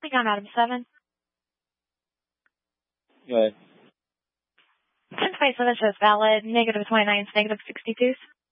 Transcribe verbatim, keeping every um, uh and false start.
Beacon Adam seven. Go ahead. ten twenty-seven shows valid. Negative twenty-nine is negative sixty-two.